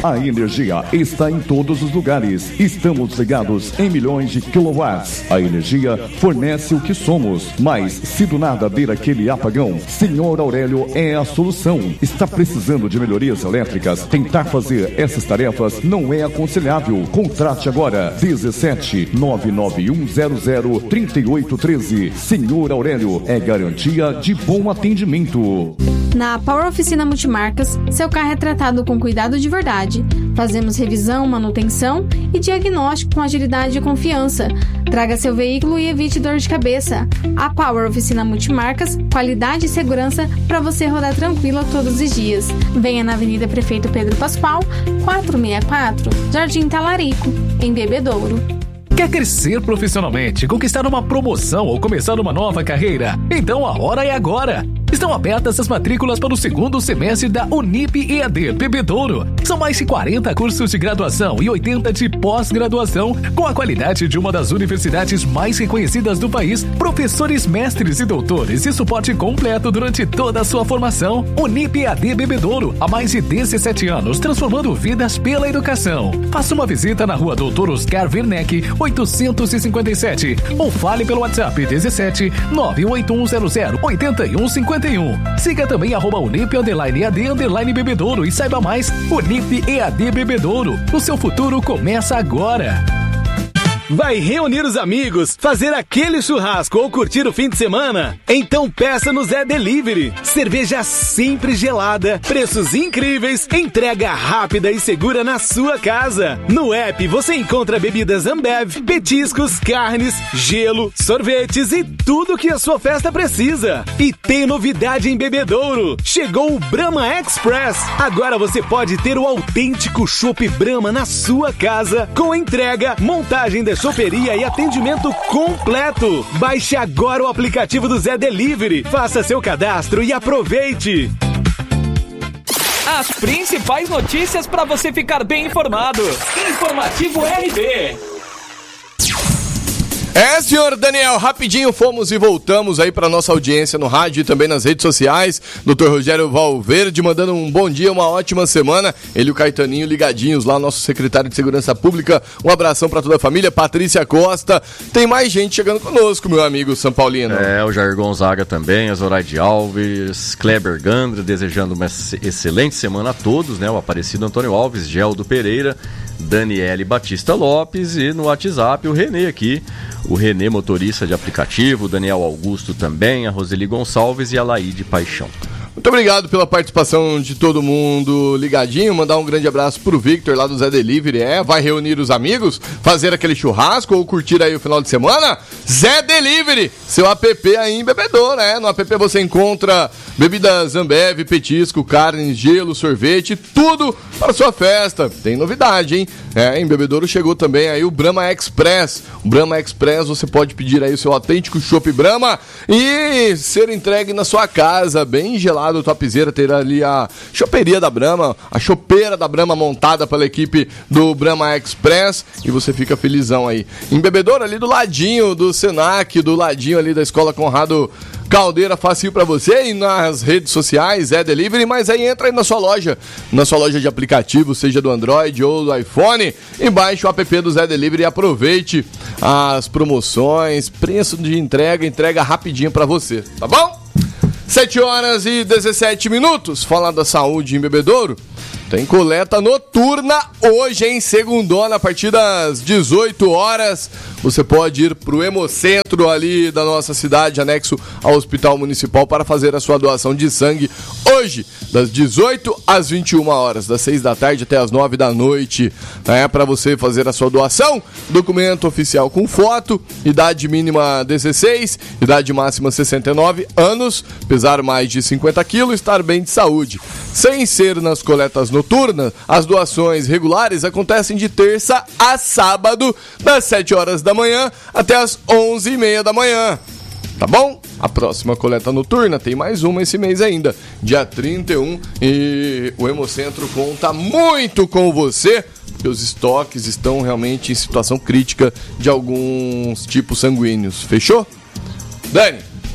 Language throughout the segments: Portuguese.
A energia está em todos os lugares. Estamos ligados em milhões de quilowatts. A energia fornece o que somos, mas se do nada vir aquele apagão, Senhor Aurélio é a solução. Está precisando de melhorias elétricas? Tentar fazer essas tarefas não é aconselhável. Contrate agora 17 99100 3813. Senhor Aurélio é garantia de bom atendimento. Na Power Oficina Multimarcas, seu carro é tratado com cuidado de verdade. Fazemos revisão, manutenção e diagnóstico com agilidade e confiança. Traga seu veículo e evite dor de cabeça. A Power Oficina Multimarcas, qualidade e segurança para você rodar tranquila todos os dias. Venha na Avenida Prefeito Pedro Pascoal, 464, Jardim Talarico, em Bebedouro. Quer crescer profissionalmente, conquistar uma promoção ou começar uma nova carreira? Então a hora é agora! Estão abertas as matrículas para o segundo semestre da Unip EAD Bebedouro. São mais de 40 cursos de graduação e 80 de pós-graduação, com a qualidade de uma das universidades mais reconhecidas do país, professores, mestres e doutores e suporte completo durante toda a sua formação. Unip EAD Bebedouro, há mais de 17 anos, transformando vidas pela educação. Faça uma visita na rua Doutor Oscar Werneck, 857, ou fale pelo WhatsApp 17 98100 8151. Siga também @Unip_EAD_Bebedouro e saiba mais. Unip EAD Bebedouro. O seu futuro começa agora. Vai reunir os amigos, fazer aquele churrasco ou curtir o fim de semana? Então peça no Zé Delivery. Cerveja sempre gelada, preços incríveis, entrega rápida e segura na sua casa. No app você encontra bebidas Ambev, petiscos, carnes, gelo, sorvetes e tudo que a sua festa precisa. E tem novidade em Bebedouro. Chegou o Brahma Express. Agora você pode ter o autêntico chopp Brahma na sua casa, com entrega, montagem de choperia e atendimento completo. Baixe agora o aplicativo do Zé Delivery, faça seu cadastro e aproveite. As principais notícias para você ficar bem informado. Informativo RB. Senhor Daniel, rapidinho fomos e voltamos aí para nossa audiência no rádio e também nas redes sociais. Dr. Rogério Valverde mandando um bom dia, uma ótima semana. Ele e o Caetaninho ligadinhos lá, nosso secretário de Segurança Pública. Um abração para toda a família. Patrícia Costa. Tem mais gente chegando conosco, meu amigo São Paulino. O Jair Gonzaga também, a Zoraide Alves, Kleber Gandra, desejando uma excelente semana a todos, né? O Aparecido Antônio Alves, Geldo Pereira, Daniele Batista Lopes e no WhatsApp o Renê aqui. O Renê, motorista de aplicativo, o Daniel Augusto também, a Roseli Gonçalves e a Laíde Paixão. Muito obrigado pela participação de todo mundo ligadinho. Mandar um grande abraço pro Victor lá do Zé Delivery. Vai reunir os amigos, fazer aquele churrasco ou curtir aí o final de semana? Zé Delivery, seu app aí em Bebedouro, No app você encontra bebidas Ambev, petisco, carne, gelo, sorvete, tudo para sua festa. Tem novidade, hein? Em Bebedouro chegou também aí o Brahma Express. O Brahma Express você pode pedir aí o seu autêntico chopp Brahma e ser entregue na sua casa, bem gelado, topzera, ter ali a choperia da Brahma, a chopeira da Brahma montada pela equipe do Brahma Express e você fica felizão aí. Em Bebedouro, ali do ladinho do Senac, do ladinho ali da Escola Conrado Caldeira, facinho pra você, e nas redes sociais, Delivery, mas aí entra aí na sua loja de aplicativo, seja do Android ou do iPhone, e baixe o app do Zé Delivery e aproveite as promoções, preço de entrega rapidinho pra você, tá bom? 7h17, falar da saúde em Bebedouro. Tem coleta noturna hoje, em segundona, a partir das 18 horas. Você pode ir pro Hemocentro ali da nossa cidade, anexo ao Hospital Municipal, para fazer a sua doação de sangue hoje, das 18 às 21 horas, das 6 da tarde até as 9 da noite. Para você fazer a sua doação, documento oficial com foto, idade mínima 16, idade máxima 69 anos, pesar mais de 50 quilos, estar bem de saúde. Sem ser nas coletas noturnas, as doações regulares acontecem de terça a sábado, das 7 horas da manhã até as 11h30 da manhã. Tá bom? A próxima coleta noturna tem mais uma esse mês ainda, dia 31, e o Hemocentro conta muito com você, porque os estoques estão realmente em situação crítica de alguns tipos sanguíneos. Fechou? Dani?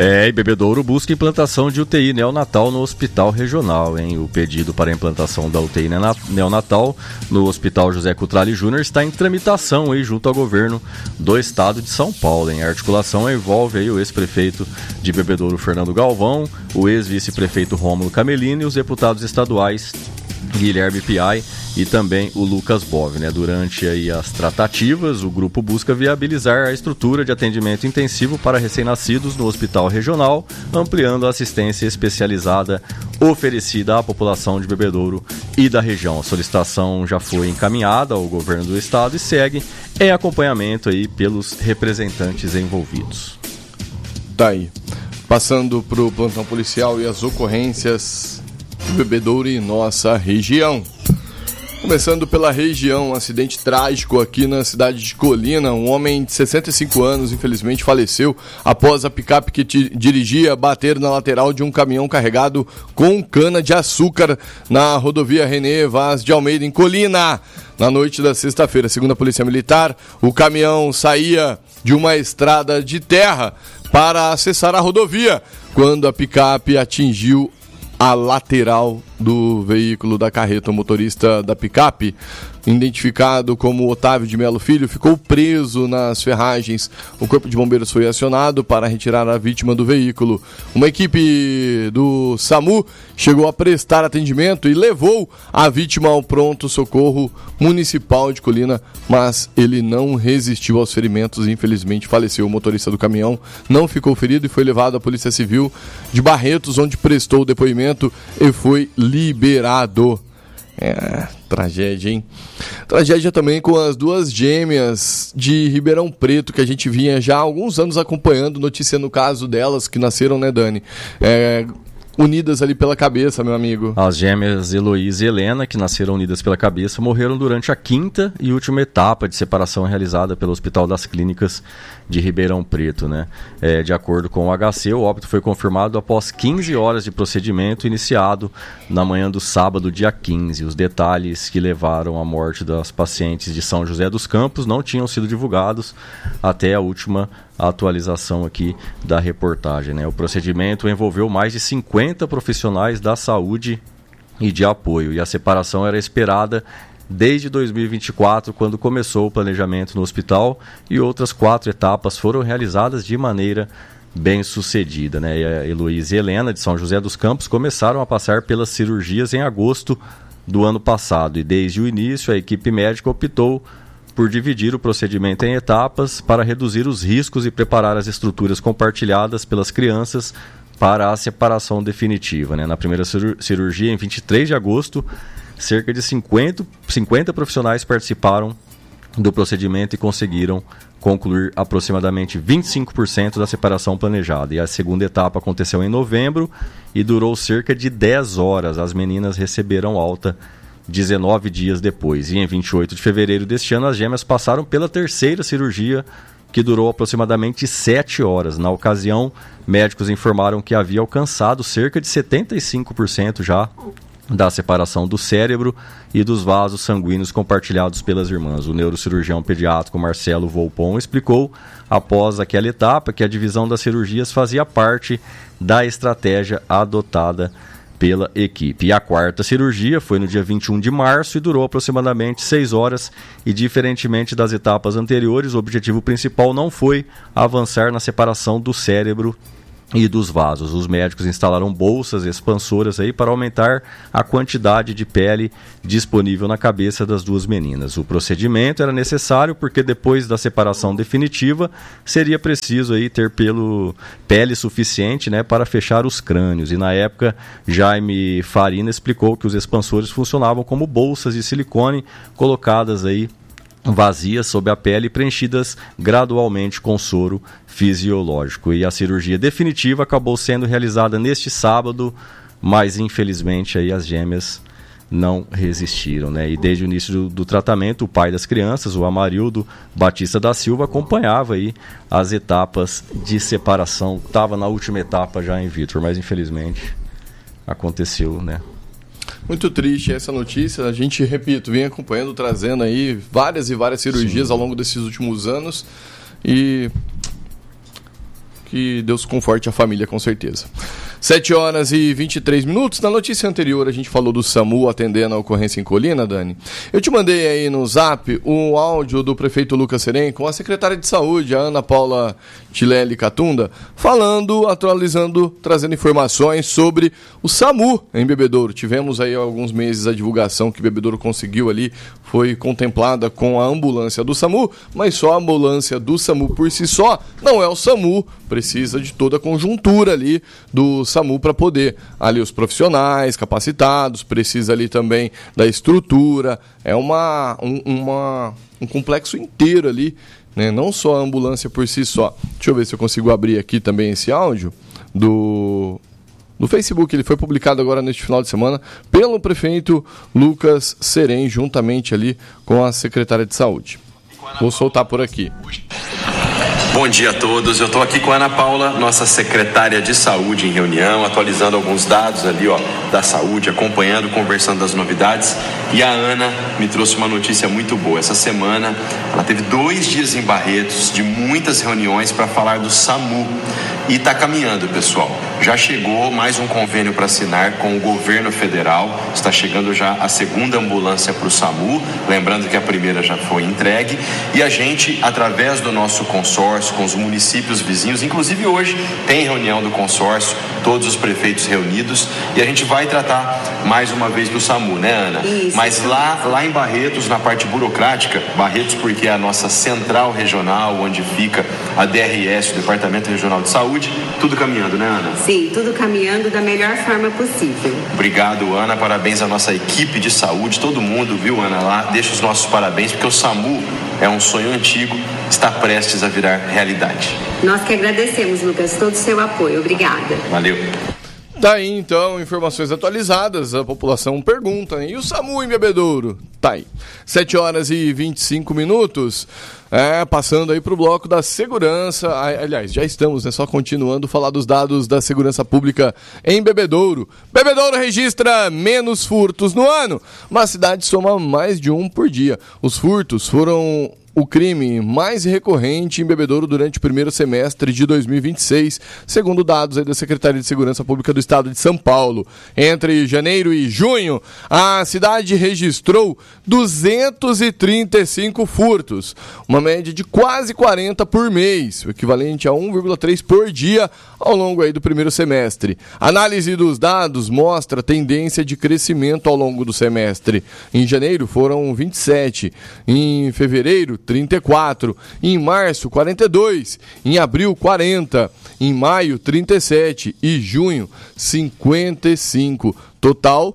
E Bebedouro busca implantação de UTI neonatal no hospital regional, hein? O pedido para a implantação da UTI neonatal no Hospital José Cutrale Júnior está em tramitação aí junto ao governo do estado de São Paulo, hein? A articulação envolve aí o ex-prefeito de Bebedouro, Fernando Galvão, o ex-vice-prefeito Rômulo Camelini e os deputados estaduais Guilherme Piai e também o Lucas Bove, né? Durante aí as tratativas, o grupo busca viabilizar a estrutura de atendimento intensivo para recém-nascidos no hospital regional, ampliando a assistência especializada oferecida à população de Bebedouro e da região. A solicitação já foi encaminhada ao governo do estado e segue em acompanhamento aí pelos representantes envolvidos. Tá aí. Passando para o plantão policial e as ocorrências de Bebedouro e nossa região. Começando pela região, um acidente trágico aqui na cidade de Colina. Um homem de 65 anos, infelizmente, faleceu após a picape que dirigia bater na lateral de um caminhão carregado com cana-de-açúcar na rodovia René Vaz de Almeida, em Colina, na noite da sexta-feira. Segundo a Polícia Militar, o caminhão saía de uma estrada de terra para acessar a rodovia, quando a picape atingiu a lateral do veículo da carreta. O motorista da picape, identificado como Otávio de Melo Filho, ficou preso nas ferragens. O corpo de bombeiros foi acionado para retirar a vítima do veículo. Uma equipe do SAMU chegou a prestar atendimento e levou a vítima ao pronto-socorro municipal de Colina, mas ele não resistiu aos ferimentos e infelizmente faleceu. O motorista do caminhão não ficou ferido e foi levado à Polícia Civil de Barretos, onde prestou o depoimento e foi liberado. Tragédia, hein? Tragédia também com as duas gêmeas de Ribeirão Preto, que a gente vinha já há alguns anos acompanhando, noticiando o caso delas, que nasceram, né, Dani? Unidas ali pela cabeça, meu amigo. As gêmeas Heloísa e Helena, que nasceram unidas pela cabeça, morreram durante a quinta e última etapa de separação realizada pelo Hospital das Clínicas de Ribeirão Preto, né? De acordo com o HC, o óbito foi confirmado após 15 horas de procedimento iniciado na manhã do sábado, dia 15. Os detalhes que levaram à morte das pacientes de São José dos Campos não tinham sido divulgados até a última atualização aqui da reportagem, né? O procedimento envolveu mais de 50 profissionais da saúde e de apoio, e a separação era esperada desde 2024, quando começou o planejamento no hospital, e outras 4 etapas foram realizadas de maneira bem sucedida, né? E a Heloísa e Helena, de São José dos Campos, começaram a passar pelas cirurgias em agosto do ano passado, e desde o início a equipe médica optou por dividir o procedimento em etapas para reduzir os riscos e preparar as estruturas compartilhadas pelas crianças para a separação definitiva, né? Na primeira cirurgia, em 23 de agosto, cerca de 50 profissionais participaram do procedimento e conseguiram concluir aproximadamente 25% da separação planejada. E a segunda etapa aconteceu em novembro e durou cerca de 10 horas. As meninas receberam alta 19 dias depois. E em 28 de fevereiro deste ano, as gêmeas passaram pela terceira cirurgia, que durou aproximadamente 7 horas. Na ocasião, médicos informaram que havia alcançado cerca de 75% já da separação do cérebro e dos vasos sanguíneos compartilhados pelas irmãs. O neurocirurgião pediátrico Marcelo Volpon explicou, após aquela etapa, que a divisão das cirurgias fazia parte da estratégia adotada pela equipe. E a quarta cirurgia foi no dia 21 de março e durou aproximadamente 6 horas, e diferentemente das etapas anteriores, o objetivo principal não foi avançar na separação do cérebro e dos vasos. Os médicos instalaram bolsas expansoras aí para aumentar a quantidade de pele disponível na cabeça das duas meninas. O procedimento era necessário porque depois da separação definitiva seria preciso aí ter pele suficiente, né, para fechar os crânios. E na época, Jaime Farina explicou que os expansores funcionavam como bolsas de silicone colocadas aí vazias sob a pele, preenchidas gradualmente com soro fisiológico. E a cirurgia definitiva acabou sendo realizada neste sábado, mas infelizmente aí as gêmeas não resistiram, né? E desde o início do tratamento, o pai das crianças, o Amarildo Batista da Silva, acompanhava aí as etapas de separação. Estava na última etapa já, em Vitor, mas infelizmente aconteceu, né? Muito triste essa notícia. A gente, repito, vem acompanhando, trazendo aí várias e várias cirurgias, sim, ao longo desses últimos anos. E que Deus conforte a família, com certeza. 7h23. Na notícia anterior, a gente falou do SAMU atendendo a ocorrência em Colina, Dani. Eu te mandei aí no zap um áudio do prefeito Lucas Serem com a secretária de saúde, a Ana Paula Tilelli Catunda, falando, atualizando, trazendo informações sobre o SAMU em Bebedouro. Tivemos aí há alguns meses a divulgação que Bebedouro conseguiu ali, foi contemplada com a ambulância do SAMU, mas só a ambulância do SAMU por si só não é o SAMU, precisa de toda a conjuntura ali do SAMU para poder, ali os profissionais capacitados, precisa ali também da estrutura, é um complexo inteiro ali, né? Não só a ambulância por si só. Deixa eu ver se eu consigo abrir aqui também esse áudio do Facebook. Ele foi publicado agora neste final de semana pelo prefeito Lucas Serem, juntamente ali com a secretária de saúde. Vou soltar por aqui. Bom dia a todos, eu estou aqui com a Ana Paula, nossa secretária de saúde em reunião, atualizando alguns dados ali, da saúde, acompanhando, conversando das novidades. E a Ana me trouxe uma notícia muito boa. Essa semana ela teve 2 dias em Barretos, de muitas reuniões para falar do SAMU. E está caminhando, pessoal. Já chegou mais um convênio para assinar com o governo federal. Está chegando já a segunda ambulância para o SAMU. Lembrando que a primeira já foi entregue. E a gente, através do nosso consórcio, com os municípios vizinhos, inclusive hoje tem reunião do consórcio, todos os prefeitos reunidos. E a gente vai tratar mais uma vez do SAMU, né, Ana? Isso. Mas lá em Barretos, na parte burocrática, Barretos porque é a nossa central regional, onde fica a DRS, o Departamento Regional de Saúde, tudo caminhando, né, Ana? Sim, tudo caminhando da melhor forma possível. Obrigado, Ana, parabéns à nossa equipe de saúde, todo mundo, viu, Ana, lá, deixa os nossos parabéns, porque o SAMU é um sonho antigo, está prestes a virar realidade. Nós que agradecemos, Lucas, todo o seu apoio, obrigada. Valeu. Daí, então, informações atualizadas, a população pergunta, né? E o SAMU em Bebedouro? Tá aí. 7h25. Passando aí para o bloco da segurança. Aliás, já estamos, né? Só continuando a falar dos dados da segurança pública em Bebedouro. Bebedouro registra menos furtos no ano, mas a cidade soma mais de um por dia. Os furtos foram o crime mais recorrente em Bebedouro durante o primeiro semestre de 2026, segundo dados aí da Secretaria de Segurança Pública do Estado de São Paulo. Entre janeiro e junho, a cidade registrou 235 furtos, uma média de quase 40 por mês, o equivalente a 1,3 por dia ao longo aí do primeiro semestre. A análise dos dados mostra tendência de crescimento ao longo do semestre. Em janeiro foram 27, em fevereiro 34, em março 42, em abril 40, em maio 37 e junho 55. Total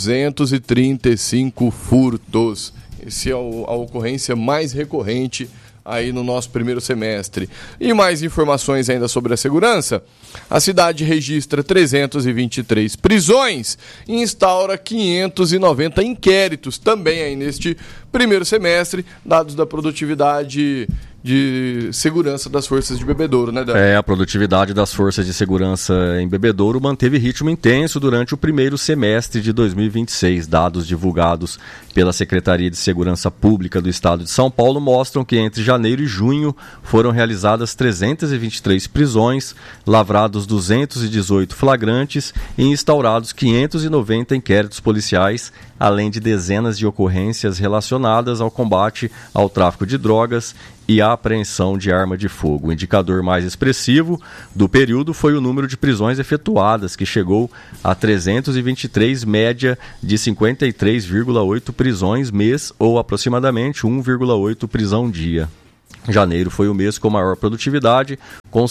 235 furtos. Essa é a ocorrência mais recorrente aí no nosso primeiro semestre. E mais informações ainda sobre a segurança. A cidade registra 323 prisões e instaura 590 inquéritos também aí neste primeiro semestre, dados da produtividade de segurança das forças de Bebedouro, né, Dani? A produtividade das forças de segurança em Bebedouro manteve ritmo intenso durante o primeiro semestre de 2026. Dados divulgados pela Secretaria de Segurança Pública do Estado de São Paulo mostram que entre janeiro e junho foram realizadas 323 prisões, lavrados 218 flagrantes e instaurados 590 inquéritos policiais, além de dezenas de ocorrências relacionadas ao combate ao tráfico de drogas e a apreensão de arma de fogo. O indicador mais expressivo do período foi o número de prisões efetuadas, que chegou a 323, média de 53,8 prisões mês, ou aproximadamente 1,8 prisão dia. Janeiro foi o mês com maior produtividade, com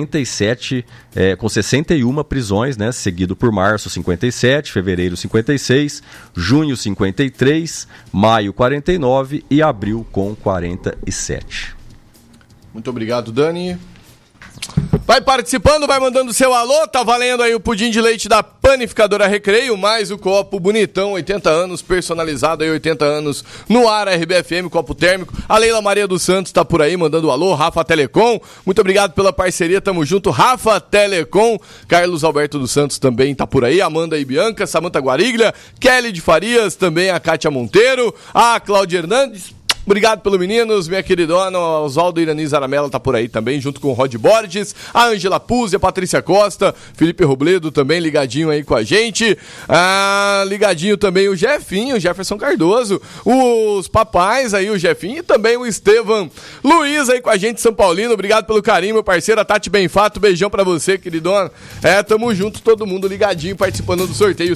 61 prisões, né, seguido por março 57, fevereiro 56, junho 53, maio 49 e abril com 47. Muito obrigado, Dani. Vai participando, vai mandando seu alô, tá valendo aí o pudim de leite da Panificadora Recreio, mais o copo bonitão, 80 anos, personalizado aí, 80 anos no ar, RBFM, copo térmico. A Leila Maria dos Santos tá por aí, mandando alô, Rafa Telecom, muito obrigado pela parceria, tamo junto, Rafa Telecom. Carlos Alberto dos Santos também tá por aí, Amanda e Bianca, Samanta Guariglia, Kelly de Farias, também a Kátia Monteiro, a Cláudia Hernandes. Obrigado pelo meninos, minha queridona, o Oswaldo Irani Zaramella tá por aí também, junto com o Rod Borges, a Ângela Puzzi, a Patrícia Costa, Felipe Robledo também ligadinho aí com a gente, ligadinho também o Jefinho, o Jefferson Cardoso, os papais aí, o Jefinho e também o Estevam Luiz aí com a gente, São Paulino, obrigado pelo carinho, meu parceiro, a Tati Benfato, beijão pra você, queridona, tamo junto, todo mundo ligadinho, participando do sorteio,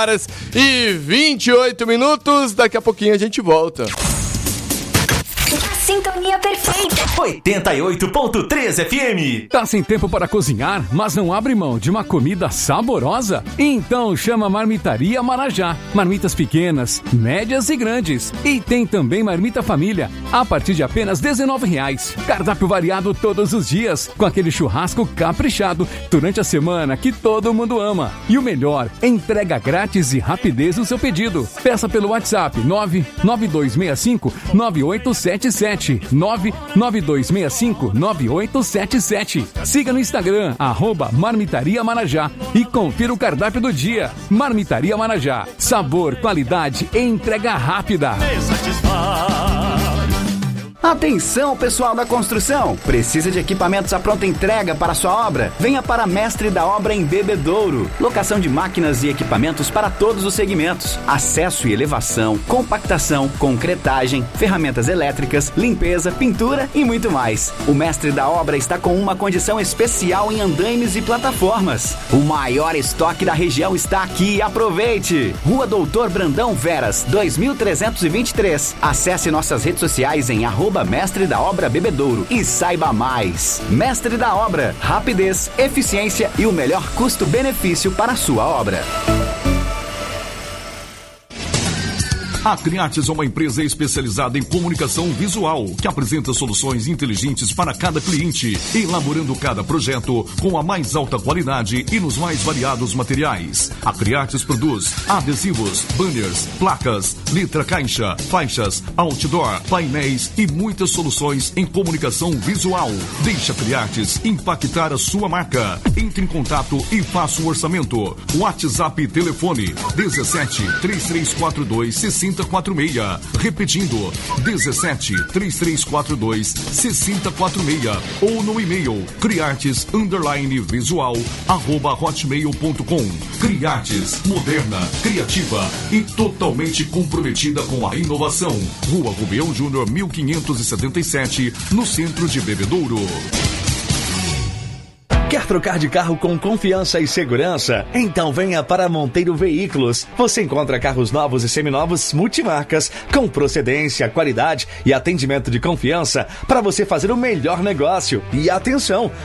7h28, daqui a pouquinho a gente volta. Sintonia perfeita. 88.3 FM. Tá sem tempo para cozinhar, mas não abre mão de uma comida saborosa? Então chama Marmitaria Marajá. Marmitas pequenas, médias e grandes. E tem também marmita família, a partir de apenas R$19. Cardápio variado todos os dias, com aquele churrasco caprichado durante a semana que todo mundo ama. E o melhor, entrega grátis e rapidez no seu pedido. Peça pelo WhatsApp 99265-9877. 99265-9877. Siga no Instagram, @Marmitaria Marajá e confira o cardápio do dia. Marmitaria Marajá. Sabor, qualidade e entrega rápida. Atenção, pessoal da construção! Precisa de equipamentos à pronta entrega para sua obra? Venha para Mestre da Obra em Bebedouro. Locação de máquinas e equipamentos para todos os segmentos. Acesso e elevação, compactação, concretagem, ferramentas elétricas, limpeza, pintura e muito mais. O Mestre da Obra está com uma condição especial em andaimes e plataformas. O maior estoque da região está aqui. Aproveite! Rua Doutor Brandão Veras, 2323. Acesse nossas redes sociais em @Mestre da Obra Bebedouro e saiba mais. Mestre da Obra, rapidez, eficiência e o melhor custo-benefício para a sua obra. A Criartes é uma empresa especializada em comunicação visual, que apresenta soluções inteligentes para cada cliente, elaborando cada projeto com a mais alta qualidade e nos mais variados materiais. A Criartes produz adesivos, banners, placas, letra caixa, faixas, outdoor, painéis e muitas soluções em comunicação visual. Deixa a Criartes impactar a sua marca. Entre em contato e faça o orçamento. WhatsApp e telefone 17 3342 6046. Repetindo, 17 3342 6046 ou no e-mail criartes_visual@hotmail.com. Criartes, moderna, criativa e totalmente comprometida com a inovação. Rua Rubião Júnior 1577, no centro de Bebedouro. Quer trocar de carro com confiança e segurança? Então venha para Monteiro Veículos. Você encontra carros novos e seminovos multimarcas, com procedência, qualidade e atendimento de confiança para você fazer o melhor negócio. E atenção,